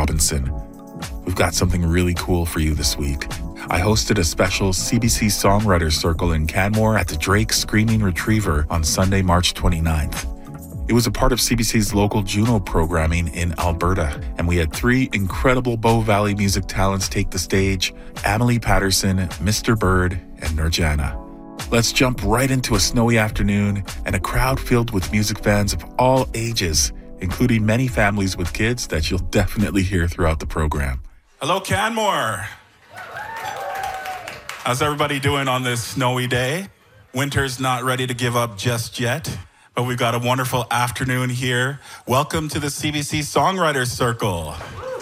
Robinson. We've got something really cool for you this week. I hosted a special CBC Songwriters Circle in Canmore at the Drake Screaming Retriever on Sunday, March 29th. It was a part of CBC's local Juno programming in Alberta, and we had 3 incredible Bow Valley music talents take the stage: Amelie Patterson, Mr. Bird, and Nurjana. Let's jump right into a snowy afternoon and a crowd filled with music fans of all ages, including many families with kids that you'll definitely hear throughout the program. Hello, Canmore. How's everybody doing on this snowy day? Winter's not ready to give up just yet, but we've got a wonderful afternoon here. Welcome to the CBC Songwriters Circle.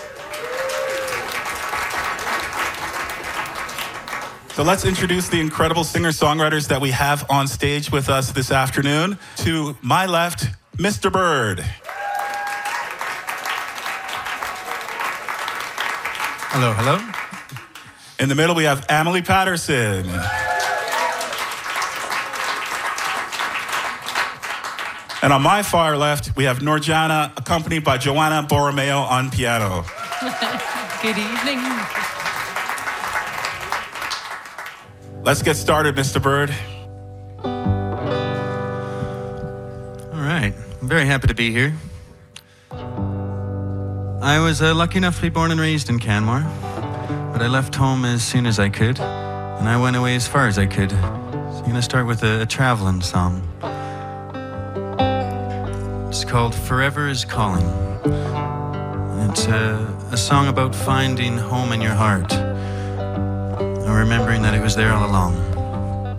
So let's introduce the incredible singer-songwriters that we have on stage with us this afternoon. To my left, Mr. Bird. Hello, hello. In the middle, we have Amelie Patterson. And on my far left, we have Nurjana, accompanied by Joanna Borromeo on piano. Good evening. Let's get started, Mr. Bird. All right, I'm very happy to be here. I was lucky enough to be born and raised in Canmore, but I left home as soon as I could, and I went away as far as I could. So I'm gonna start with a traveling song. It's called Forever is Calling. And it's a song about finding home in your heart and remembering that it was there all along.